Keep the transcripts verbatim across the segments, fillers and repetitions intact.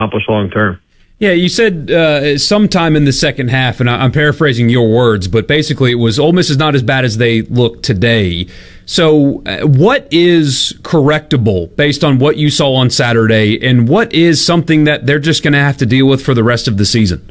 accomplish long term. Yeah, you said uh, sometime in the second half, and I'm paraphrasing your words, but basically it was Ole Miss is not as bad as they look today. So uh, what is correctable based on what you saw on Saturday, and what is something that they're just going to have to deal with for the rest of the season?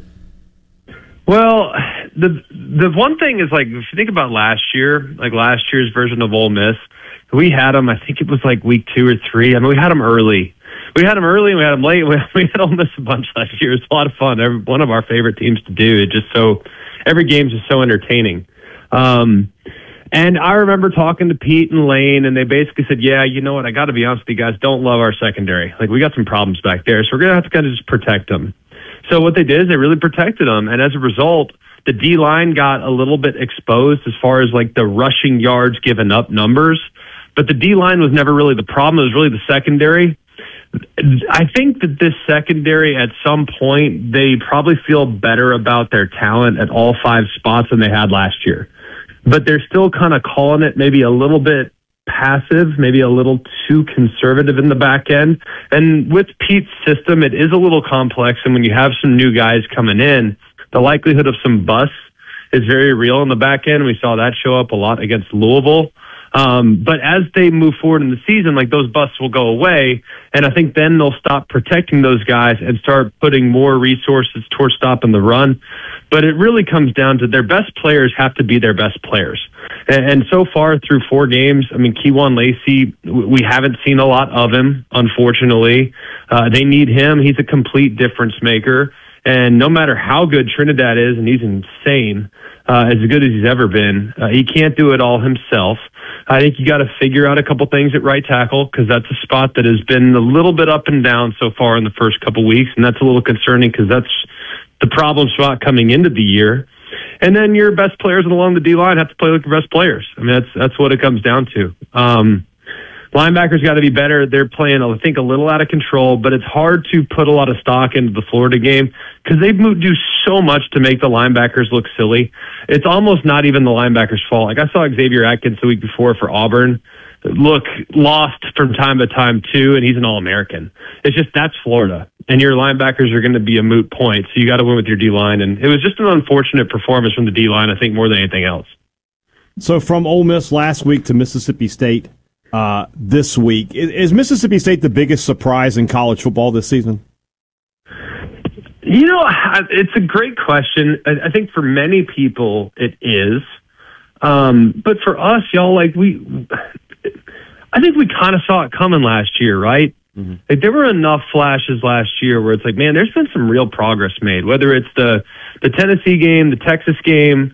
Well, the the one thing is, like, if you think about last year, like last year's version of Ole Miss, we had them, I think it was like week two or three. I mean, we had them early. We had them early and we had them late. We had Ole Miss a bunch last year. It's a lot of fun. Every, one of our favorite teams to do. It just so every game's just so entertaining. Um, and I remember talking to Pete and Lane, and they basically said, "Yeah, you know what? I got to be honest with you guys. Don't love our secondary. Like, we got some problems back there, so we're gonna have to kind of just protect them." So what they did is they really protected them, and as a result, the D line got a little bit exposed as far as like the rushing yards given up numbers. But the D line was never really the problem. It was really the secondary. I think that this secondary, at some point, they probably feel better about their talent at all five spots than they had last year. But they're still kind of calling it maybe a little bit passive, maybe a little too conservative in the back end. And with Pete's system, it is a little complex. And when you have some new guys coming in, the likelihood of some busts is very real in the back end. We saw that show up a lot against Louisville. Um, but as they move forward in the season, like, those busts will go away, and I think then they'll stop protecting those guys and start putting more resources towards stopping the run. But it really comes down to their best players have to be their best players. And, and so far through four games, I mean, Kewan Lacey, we haven't seen a lot of him, unfortunately. Uh, they need him. He's a complete difference maker. And no matter how good Trinidad is, and he's insane, uh, as good as he's ever been, uh, he can't do it all himself. I think you got to figure out a couple things at right tackle, because that's a spot that has been a little bit up and down so far in the first couple weeks, and that's a little concerning because that's the problem spot coming into the year. And then your best players along the D-line have to play like your best players. I mean, that's that's what it comes down to. Um, linebackers got to be better. They're playing, I think, a little out of control, but it's hard to put a lot of stock into the Florida game because they do so much to make the linebackers look silly. It's almost not even the linebackers' fault. Like, I saw Xavier Atkins the week before for Auburn look lost from time to time, too, and he's an All-American. It's just that's Florida, and your linebackers are going to be a moot point, so you got to win with your D-line. And it was just an unfortunate performance from the D-line, I think, more than anything else. So from Ole Miss last week to Mississippi State uh, this week, is Mississippi State the biggest surprise in college football this season? You know, it's a great question. I think for many people it is. Um, but for us, y'all, like we, I think we kind of saw it coming last year, right? Mm-hmm. Like, there were enough flashes last year where it's like, man, there's been some real progress made, whether it's the, the Tennessee game, the Texas game.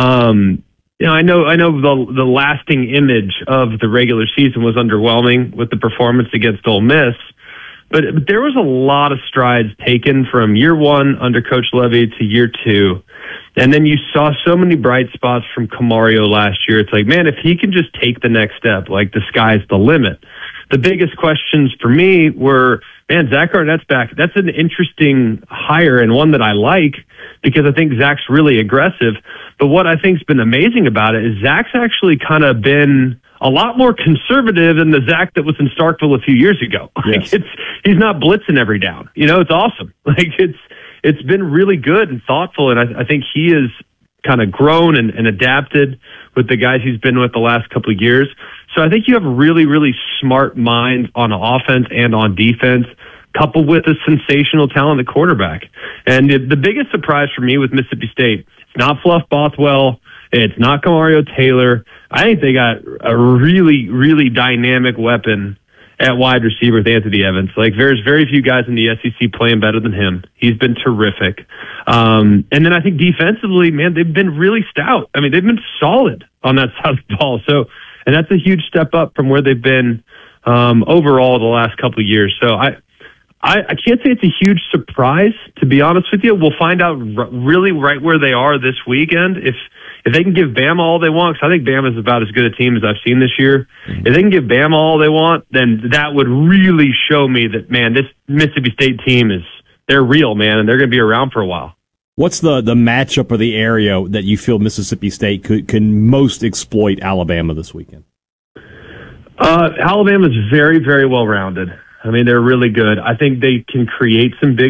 Um, you know, I know, I know the, the lasting image of the regular season was underwhelming with the performance against Ole Miss. But, but there was a lot of strides taken from year one under Coach Levy to year two. And then you saw so many bright spots from Camario last year. It's like, man, if he can just take the next step, like, the sky's the limit. The biggest questions for me were, man, Zach Arnett's back. That's an interesting hire and one that I like because I think Zach's really aggressive. But what I think's been amazing about it is Zach's actually kind of been a lot more conservative than the Zach that was in Starkville a few years ago. Like, yes. it's he's not blitzing every down. You know, it's awesome. Like, it's it's been really good and thoughtful, and I, I think he has kind of grown and, and adapted with the guys he's been with the last couple of years. So I think you have a really, really smart mind on offense and on defense, coupled with a sensational talent at quarterback. And the, the biggest surprise for me with Mississippi State, it's not Fluff Bothwell. It's not Camario Taylor. I think they got a really, really dynamic weapon at wide receiver with Anthony Evans. Like, there's very few guys in the S E C playing better than him. He's been terrific. Um, and then I think defensively, man, they've been really stout. I mean, they've been solid on that side of the ball. So, and that's a huge step up from where they've been um, overall the last couple of years. So I, I, I can't say it's a huge surprise, to be honest with you. We'll find out r- really right where they are this weekend. If if they can give Bama all they want, because I think Bama is about as good a team as I've seen this year. Mm-hmm. If they can give Bama all they want, then that would really show me that, man, this Mississippi State team is, they're real, man, and they're going to be around for a while. What's the, the matchup or the area that you feel Mississippi State could can most exploit Alabama this weekend? Uh, Alabama's very, very well-rounded. I mean, they're really good. I think they can create some big